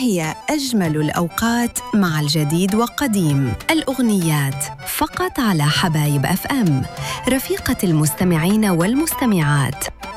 هي أجمل الأوقات مع الجديد وقديم الأغنيات فقط على حبايب FM، رفيقة المستمعين والمستمعات.